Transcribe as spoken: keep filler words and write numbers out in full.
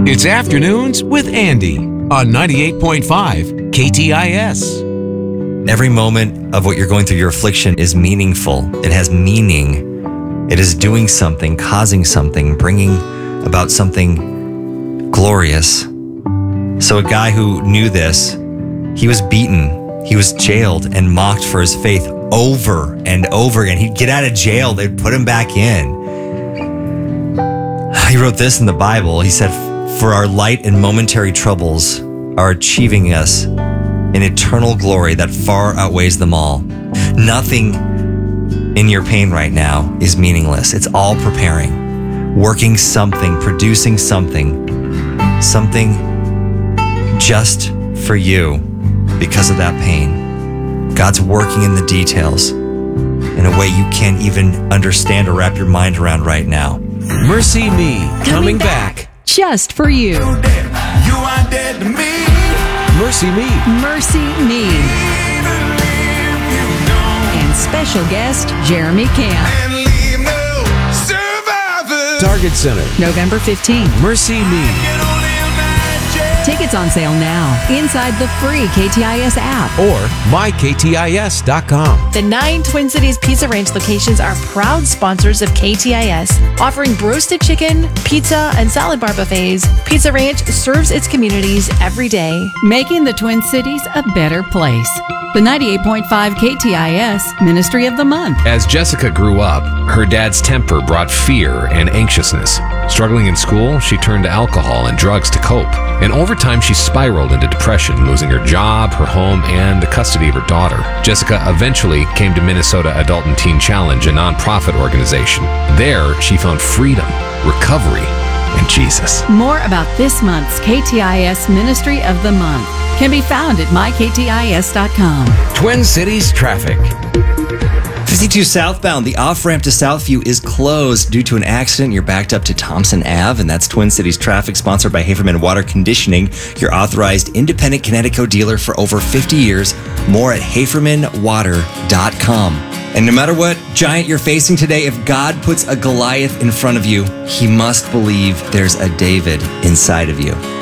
It's Afternoons with Andy on ninety-eight point five K T I S. Every moment of what you're going through, your affliction, is meaningful. It has meaning. It is doing something, causing something, bringing about something glorious. So a guy who knew this, he was beaten, he was jailed and mocked for his faith over and over again. He'd get out of jail, they'd put him back in. He wrote this in the Bible. He said, "For our light and momentary troubles are achieving us an eternal glory that far outweighs them all." Nothing in your pain right now is meaningless. It's all preparing, working something, producing something, something just for you because of that pain. God's working in the details in a way you can't even understand or wrap your mind around right now. Mercy Me, coming, coming back. back. Just for you. You are dead to me. Mercy Me. Mercy Me. And special guest, Jeremy Camp. And leave no survivors. Target Center. November fifteenth. Mercy Me. Tickets on sale now inside the free K T I S app or my K T I S dot com. The nine Twin Cities Pizza Ranch locations are proud sponsors of K T I S, offering roasted chicken, pizza, and salad bar buffets. Pizza Ranch serves its communities every day, making the Twin Cities a better place. The ninety-eight point five K T I S Ministry of the Month. As Jessica grew up, her dad's temper brought fear and anxiousness. Struggling in school, she turned to alcohol and drugs to cope. And over time, she spiraled into depression, losing her job, her home, and the custody of her daughter. Jessica eventually came to Minnesota Adult and Teen Challenge, a nonprofit organization. There, she found freedom, recovery, and Jesus. More about this month's K T I S Ministry of the Month can be found at my K T I S dot com. Twin Cities traffic. fifty-two southbound, the off-ramp to Southview is closed due to an accident. You're backed up to Thompson Avenue, and that's Twin Cities traffic, sponsored by Haferman Water Conditioning, your authorized independent Connecticut dealer for over fifty years. More at haferman water dot com. And no matter what giant you're facing today, if God puts a Goliath in front of you, he must believe there's a David inside of you.